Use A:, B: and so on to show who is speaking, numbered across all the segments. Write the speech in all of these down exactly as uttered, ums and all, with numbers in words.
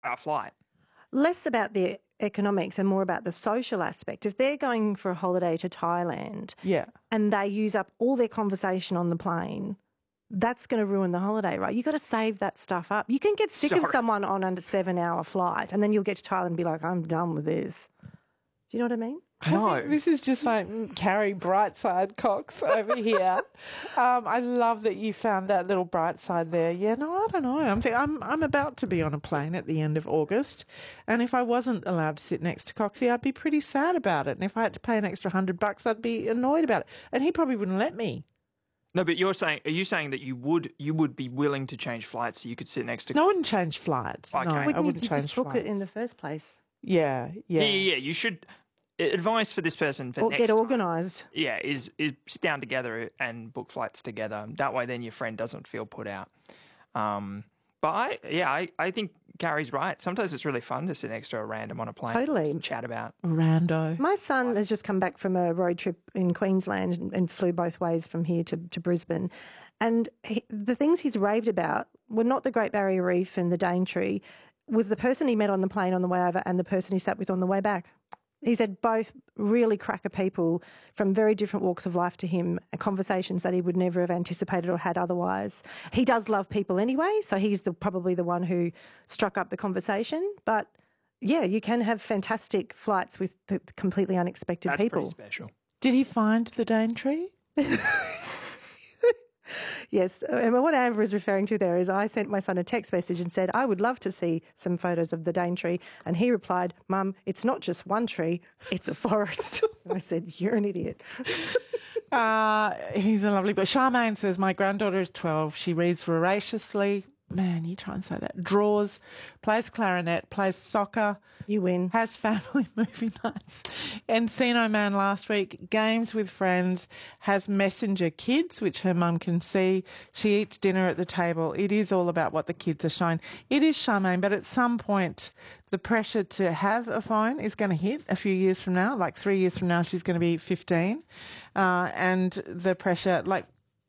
A: a flight.
B: Less about the economics and more about the social aspect. If they're going for a holiday to Thailand
C: Yeah.
B: and they use up all their conversation on the plane, that's going to ruin the holiday, right? You've got to save that stuff up. You can get sick
A: Sorry.
B: of someone on a seven-hour flight and then you'll get to Thailand and be like, I'm done with this. Do you know what I mean?
A: No.
C: I think this is just like mm, Carrie Brightside Cox over here. um, I love that you found that little bright side there. Yeah, no, I don't know. I'm th- I'm I'm about to be on a plane at the end of August, and if I wasn't allowed to sit next to Coxie, I'd be pretty sad about it. And if I had to pay an extra hundred bucks, I'd be annoyed about it. And he probably wouldn't let me.
A: No, but you're saying, are you saying that you would you would be willing to change flights so you could sit next to?
C: No, I wouldn't change flights.
A: Okay.
C: No,
A: Wouldn't
C: I wouldn't
B: you
C: change
B: just book
C: flights.
B: it in the first place?
C: Yeah, yeah.
A: Yeah, yeah, yeah. You should. Advice for this person for
B: Or
A: next
B: get
A: time,
B: organised.
A: yeah, is is sit down together and book flights together. That way, then your friend doesn't feel put out. Um, but I, yeah, I, I think Gary's right. Sometimes it's really fun to sit next to a random on a plane,
B: Totally.
A: just chat about.
C: Rando.
B: My son has just come back from a road trip in Queensland and, and flew both ways from here to, to Brisbane. And he, the things he's raved about were not the Great Barrier Reef and the Daintree, was the person he met on the plane on the way over and the person he sat with on the way back. He said both really cracker people from very different walks of life to him, conversations that he would never have anticipated or had otherwise. He does love people anyway, so he's the, probably the one who struck up the conversation. But, yeah, you can have fantastic flights with the completely unexpected
A: That's
B: people.
A: pretty special.
C: Did he find the Daintree?
B: Yes, and what Amber is referring to there is I sent my son a text message and said, I would love to see some photos of the Daintree. And he replied, Mum, it's not just one tree, it's a forest. And I said, you're an idiot.
C: Uh, he's a lovely boy. Charmaine says, my granddaughter is twelve. She reads voraciously. Man, you try and say that. Draws, plays clarinet, plays soccer.
B: You win.
C: Has family movie nights. Encino Man last week. Games with friends. Has messenger kids, which her mum can see. She eats dinner at the table. It is all about what the kids are shown. It is, Charmaine, but at some point the pressure to have a phone is going to hit a few years from now. Like three years from now, she's going to be fifteen. Uh, and the pressure, like,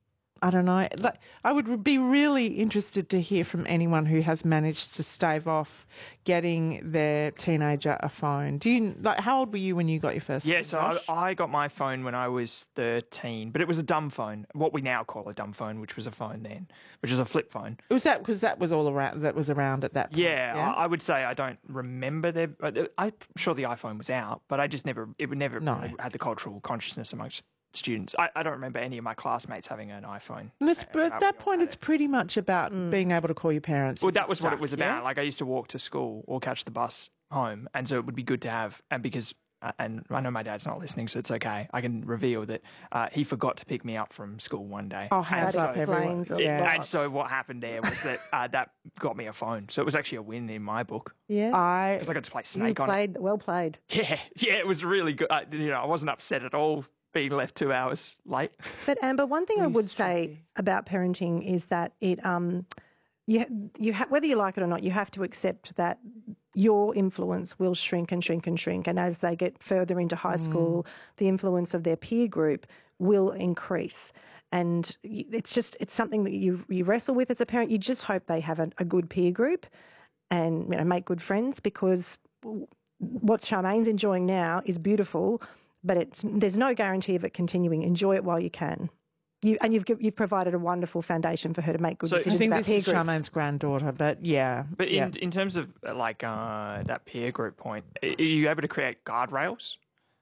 C: I don't know. Like, I would be really interested to hear from anyone who has managed to stave off getting their teenager a phone. Do you like? How old were you when you got your first?
A: Yeah,
C: phone,
A: so I,
C: Josh?
A: I got my phone when I was thirteen, but it was a dumb phone, what we now call a dumb phone, which was a phone then, which was a flip phone.
C: was that because that was all around. That was around at that point.
A: Yeah, I, I would say I don't remember there. I'm sure the iPhone was out, but I just never, it would never
C: No.
A: really had the cultural consciousness amongst students. I, I don't remember any of my classmates having an iPhone.
C: And it's,
A: Uh,
C: but at
A: we
C: that
A: all
C: point,
A: had
C: it's
A: it.
C: pretty much about being able to call your parents.
A: Well,
C: and
A: that was what it
C: stuff,
A: was
C: yeah?
A: about. Like I used to walk to school or catch the bus home, and so it would be good to have. And because, uh, and I know my dad's not listening, so it's okay. I can reveal that uh, he forgot to pick me up from school one day.
C: Oh, hands
B: That
C: up, everyone.
B: explains a
C: Yeah.
B: lot.
A: And so what happened there was that uh, that got me a phone. So it was actually a win in my book
B: Yeah.
C: I
A: because I got to play
B: You
A: Snake on it.
B: played, well played.
A: Yeah, yeah, it was really good. I, you know, I wasn't upset at all being left two hours late.
B: But Amber, one thing I
C: Please
B: would say about parenting is that it, um, you, you ha- whether you like it or not, you have to accept that your influence will shrink and shrink and shrink. And as they get further into high school, the influence of their peer group will increase. And y- it's just, it's something that you, you wrestle with as a parent. You just hope they have a, a good peer group and, you know, make good friends, because what Charmaine's enjoying now is beautiful, but it's there's no guarantee of it continuing. Enjoy it while you can. You, and you've you've provided a wonderful foundation for her to make good
A: So- I
B: decisions
C: I think
B: about
C: this
B: peer
C: is
B: groups.
C: Charmaine's granddaughter, but yeah.
A: But in,
C: yeah.
A: in terms of uh, like uh, that peer group point, are you able to create guardrails?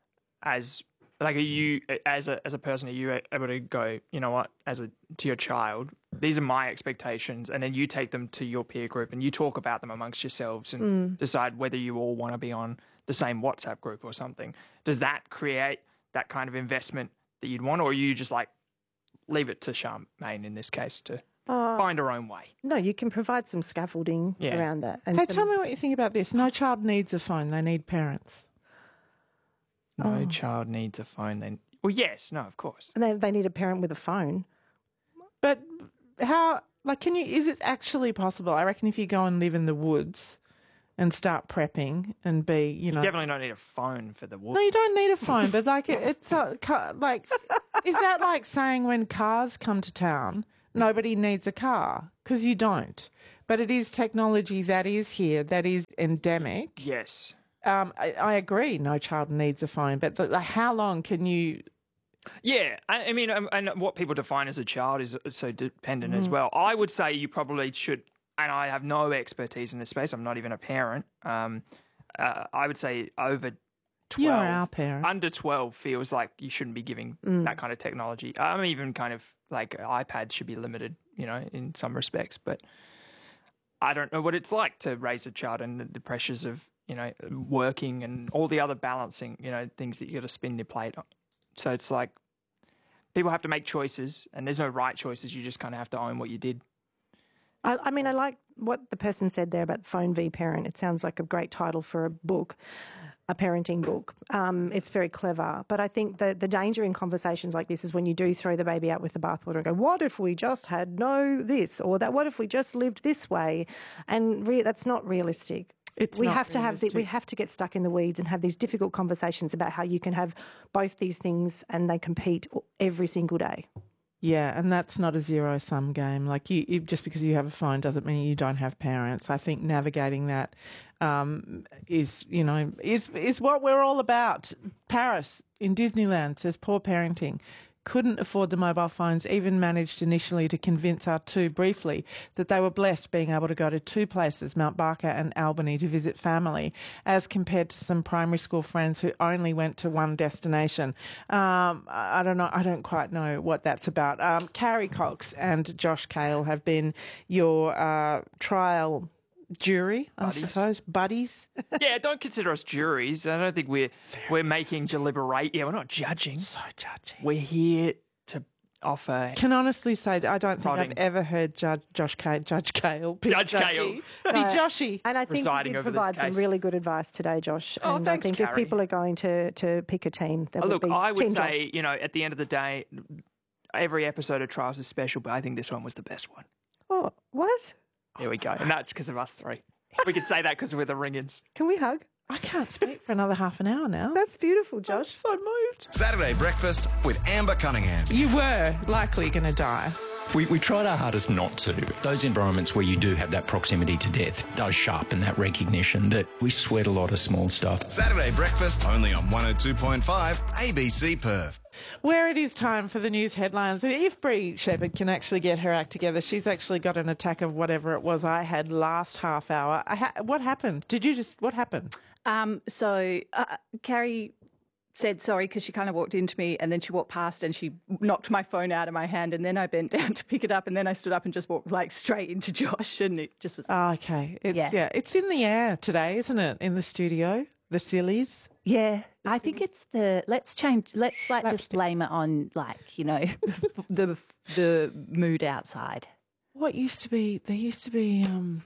A: As like, are you as a as a person, are you able to go, you know what, as a to your child, these are my expectations, and then you take them to your peer group and you talk about them amongst yourselves and
B: Mm.
A: decide whether you all want to be on the same WhatsApp group or something. Does that create that kind of investment that you'd want, or are you just like leave it to Charmaine in this case to
B: Uh,
A: find her own way?
B: no, you can provide some scaffolding
A: Yeah.
B: around that. And
C: Hey,
B: some-
C: tell me what you think about this. No child needs a phone. They need parents.
A: No
B: Oh.
A: child needs a phone. Then, well, yes, no, of course.
B: and they, they need a parent with a phone.
C: But how, like, can you, is it actually possible? I reckon if you go and live in the woods and start prepping and be, you know.
A: Definitely don't need a phone for the
C: No,
A: woods.
C: you don't need a phone, but like, it, it's uh, ca- like, is that like saying when cars come to town, nobody needs a car? Because you don't. But it is technology that is here, that is endemic.
A: Yes.
C: Um, I, I agree, no child needs a phone, but the, the, how long can you...
A: Yeah, I, I mean, um, and what people define as a child is so dependent mm. as well. I would say you probably should, and I have no expertise in this space, I'm not even a parent, um, uh, I would say over twelve.
C: You're our parent.
A: Under twelve feels like you shouldn't be giving mm. that kind of technology. I'm even kind of like iPads should be limited, you know, in some respects, but I don't know what it's like to raise a child and the, the pressures of, you know, working and all the other balancing, you know, things that you got to spin your plate on. So it's like people have to make choices and there's no right choices. You just kind of have to own what you did.
B: I, I mean, I like what the person said there about Phone v Parent. It sounds like a great title for a book, a parenting book. Um, it's very clever. But I think the, the danger in conversations like this is when you do throw the baby out with the bathwater and go, what if we just had no this or that? What if we just lived this way? And re- that's not realistic.
C: It's
B: we
C: not
B: have to have the, we have to get stuck in the weeds and have these difficult conversations about how you can have both these things and they compete every single day.
C: Yeah, and that's not a zero-sum game. Like you, you, just because you have a phone doesn't mean you don't have parents. I think navigating that um, is, you know, is is what we're all about. Paris in Disneyland says poor parenting. Couldn't afford the mobile phones, even managed initially to convince our two briefly that they were blessed being able to go to two places, Mount Barker and Albany, to visit family, as compared to some primary school friends who only went to one destination. Um, I don't know. I don't quite know what that's about. Um, Carrie Cox and Josh Cale have been your uh, trial jury, I
A: buddies.
C: suppose, buddies.
A: Yeah, don't consider us juries. I don't think we're we're making deliberate. Yeah, we're not judging.
C: So judging.
A: We're here to offer.
C: Can honestly say I don't think
A: prodding.
C: I've ever heard Judge Josh Cale, Judge Cale, be
A: Judge
C: judgy,
A: Cale.
C: be
B: No.
C: Joshy.
B: And I think
A: Presiding
B: you
A: over this
B: provide some
A: case.
B: really good advice today, Josh.
A: Oh,
B: and
A: thanks,
B: I think
A: Carrie.
B: if people are going to, to pick a team, that
A: Oh,
B: would
A: look,
B: be
A: I would
B: Team
A: say,
B: Josh.
A: you know, at the end of the day, every episode of Trials is special, but I think this one was the best one.
B: Oh, what?
A: There we go. And that's because of us three. We could say that because we're the Ringans.
B: Can we hug?
C: I can't speak for another half an hour now.
B: That's beautiful,
C: I'm
B: Josh.
C: so moved.
D: Saturday breakfast with Amber Cunningham.
C: You were likely going to die.
E: We, we tried our hardest not to. Those environments where you do have that proximity to death does sharpen that recognition that we sweat a lot of small stuff.
D: Saturday breakfast only on one oh two point five A B C Perth.
C: Where it is time for the news headlines. And if Bree Shepherd can actually get her act together, she's actually got an attack of whatever it was I had last half hour. I ha- what happened? Did you just, what happened?
F: Um, so uh, Carrie said sorry because she kind of walked into me and then she walked past and she knocked my phone out of my hand and then I bent down to pick it up and then I stood up and just walked like straight into Josh and it just was...
C: Oh, okay. It's,
F: Yeah.
C: yeah. It's in the air today, isn't it? In the studio, the sillies.
F: Yeah, I think it's the, let's change, let's like just blame it on like, you know, the the mood outside.
C: What used to be, there used to be, um,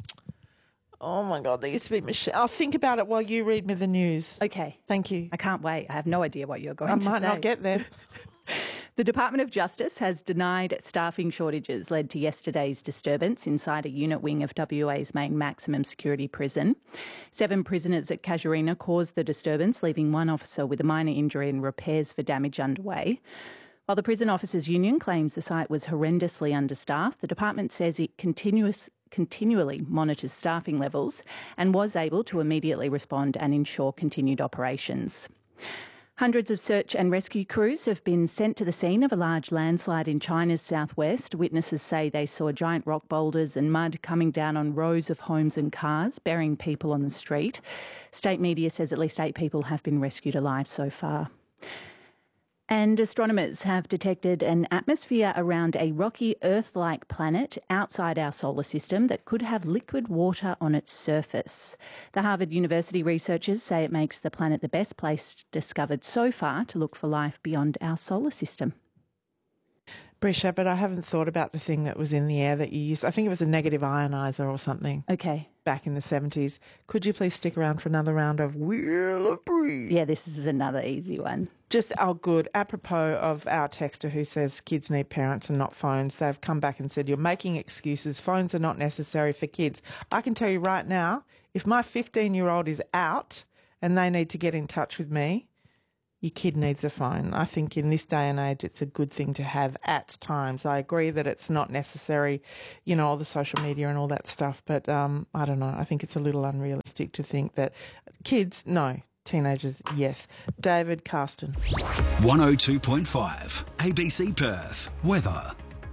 C: oh my God, there used to be Michelle. I'll think about it while you read me the news.
F: Okay.
C: Thank you.
F: I can't wait. I have no idea what you're going
C: I
F: to say.
C: might not get there.
F: The Department of Justice has denied staffing shortages led to yesterday's disturbance inside a unit wing of W A's main maximum security prison. Seven prisoners at Casuarina caused the disturbance, leaving one officer with a minor injury and repairs for damage underway. While the Prison Officers Union claims the site was horrendously understaffed, the department says it continuous, continually monitors staffing levels and was able to immediately respond and ensure continued operations. Hundreds of search and rescue crews have been sent to the scene of a large landslide in China's southwest. Witnesses say they saw giant rock boulders and mud coming down on rows of homes and cars, burying people on the street. State media says at least eight people have been rescued alive so far. And astronomers have detected an atmosphere around a rocky Earth-like planet outside our solar system that could have liquid water on its surface. The Harvard University researchers say it makes the planet the best place discovered so far to look for life beyond our solar system.
C: Bree Shepherd, I haven't thought about the thing that was in the air that you used. I think it was a negative ioniser or something.
F: Okay.
C: Back in the seventies. Could you please stick around for another round of Wheel of Bree?
F: Yeah, this is another easy one.
C: Just, oh, good. Apropos of our texter who says kids need parents and not phones, they've come back and said, you're making excuses. Phones are not necessary for kids. I can tell you right now, if my fifteen-year-old is out and they need to get in touch with me, your kid needs a phone. I think in this day and age it's a good thing to have at times. I agree that it's not necessary, you know, all the social media and all that stuff, but um, I don't know. I think it's a little unrealistic to think that kids, no. Teenagers, yes. David Carston.
G: one oh two point five A B C Perth. Weather.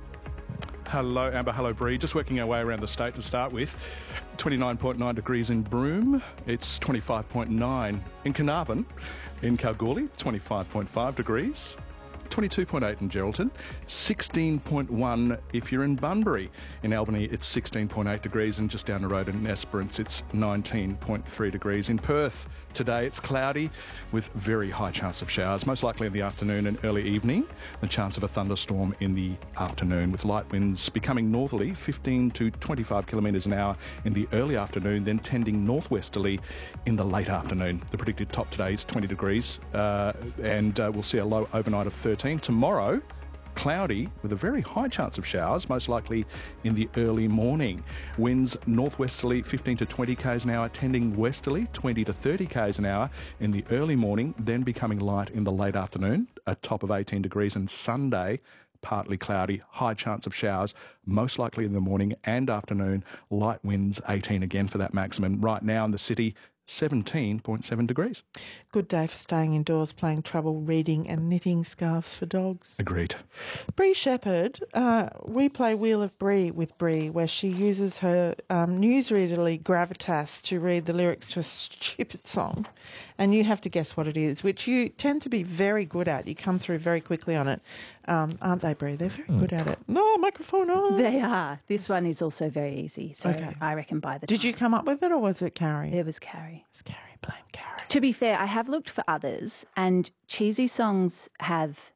H: Hello, Amber. Hello, Bree. Just working our way around the state to start with. twenty-nine point nine degrees in Broome. It's twenty-five point nine in Carnarvon. In Kalgoorlie, twenty-five point five degrees. twenty-two point eight in Geraldton. sixteen point one if you're in Bunbury. In Albany, it's sixteen point eight degrees. And just down the road in Esperance, it's nineteen point three degrees. In Perth, today it's cloudy with very high chance of showers, most likely in the afternoon and early evening. The chance of a thunderstorm in the afternoon with light winds becoming northerly, fifteen to twenty-five kilometres an hour in the early afternoon, then tending northwesterly in the late afternoon. The predicted top today is twenty degrees uh, and uh, we'll see a low overnight of thirteen. Tomorrow, cloudy with a very high chance of showers, most likely in the early morning. Winds northwesterly fifteen to twenty k's an hour, tending westerly twenty to thirty k's an hour in the early morning, then becoming light in the late afternoon, a top of eighteen degrees. And Sunday, partly cloudy, high chance of showers, most likely in the morning and afternoon, light winds eighteen again for that maximum. Right now in the city, seventeen point seven degrees.
C: Good day for staying indoors, playing trouble, reading and knitting scarves for dogs.
H: Agreed.
C: Bree Shepherd, uh, we play Wheel of Bree with Bree, where she uses her um, newsreaderly gravitas to read the lyrics to a stupid song, and you have to guess what it is, which you tend to be very good at. You come through very quickly on it. Um, aren't they, Bree? They're very good at it. No, microphone on.
F: They are. This one is also very easy, so
C: Okay.
F: I reckon by the
C: Did
F: time.
C: you come up with it or was it Carrie?
F: It was Carrie.
C: It's Carrie. Blame Carrie.
F: To be fair, I have looked for others, and cheesy songs have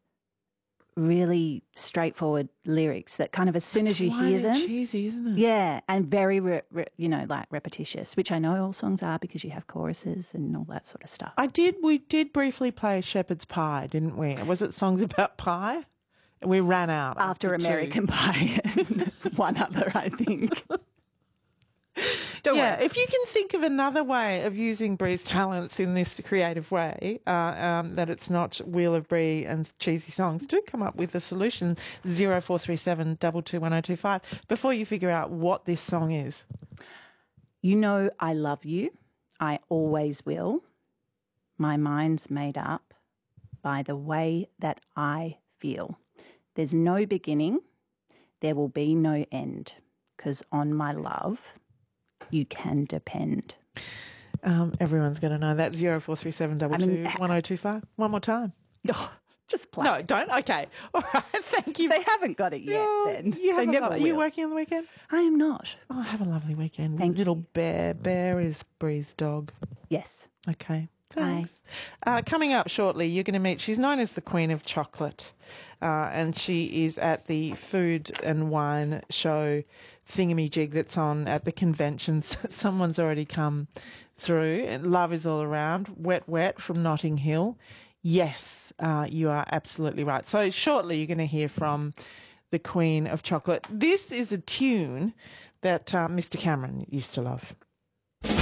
F: really straightforward lyrics that kind of as soon
C: That's
F: as you
C: why
F: hear
C: they're
F: them,
C: cheesy, isn't it?
F: yeah, and very re- re- you know like repetitious, which I know all songs are because you have choruses and all that sort of stuff.
C: I did. We did briefly play Shepherd's Pie, didn't we? Was it songs about pie? We ran out
F: After,
C: after two.
F: American Pie, and one other, I think. Don't
C: yeah,
F: worry.
C: if you can think of another way of using Bree's talents in this creative way, uh, um, that it's not Wheel of Bree and cheesy songs, do come up with a solution. Zero four three seven double two one zero two five. Before you figure out what this song is,
F: You know I love you. I always will. My mind's made up by the way that I feel. There's no beginning. There will be no end. 'Cause on my love, you can depend.
C: um, everyone's going to know that. Zero four three seven double two one zero two five. One more time.
F: Oh, just play.
C: No, don't. Okay. All right. Thank you.
F: They haven't got it yet.
C: Oh,
F: then
C: you have
F: they
C: a
F: never
C: lo-
F: will.
C: Are you working on the weekend?
F: I am not.
C: Oh, have a lovely weekend.
F: Thank
C: Little
F: you.
C: Bear. Bear is Bree's dog.
F: Yes.
C: Okay. Thanks. Uh, coming up shortly, you're going to meet, she's known as the Queen of Chocolate, uh, and she is at the Food and Wine Show thingamajig that's on at the conventions. Someone's already come through. And Love is All Around, Wet Wet from Notting Hill. Yes, uh, you are absolutely right. So shortly you're going to hear from the Queen of Chocolate. This is a tune that uh, Mister Cameron used to love.